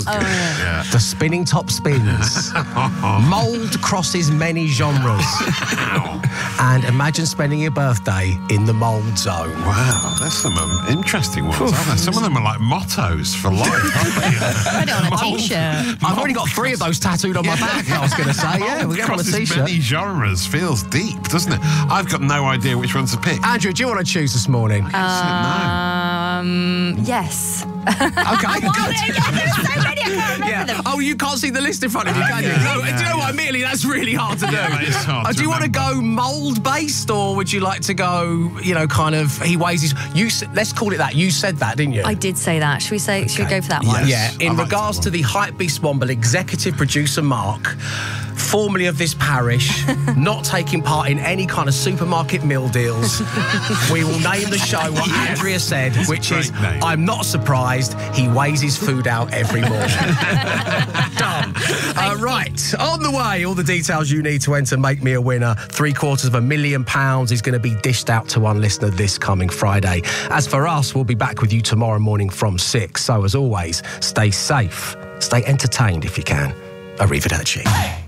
was good. Yeah. The spinning top spins. Mould crosses many genres. And imagine spending your birthday in the mould zone. Wow, there's some interesting ones, aren't there? Some of them are like mottos for life, aren't they? Put it on a T-shirt. I've already got 3 of those tattooed on my back, I was going to say. Yeah, we'll get on a Crosses T-shirt. many genres. Feels deep, doesn't it? I've got no idea which one to pick. Andrew, do you want to choose this morning? Yes. Okay, good. There's so many, I can't remember them. Oh, you can't see the list in front of you, can you? No, do you know what? Admittedly, that's really hard to do. It's hard Do you want to go mould-based, or would you like to go, kind of, he weighs his... Let's call it that. You said that, didn't you? I did say that. Should we go for that one? Yes. Yeah, in regards to the Hypebeast Womble executive producer Mark, formerly of this parish, not taking part in any kind of supermarket meal deals, we will name the show what Andrea said, which is, name. I'm not surprised, he weighs his food out every morning. Done. Right, on the way, all the details you need to enter Make Me a Winner. £750,000 is going to be dished out to one listener this coming Friday. As for us, we'll be back with you tomorrow morning from 6. So as always, stay safe, stay entertained if you can. Arrivederci.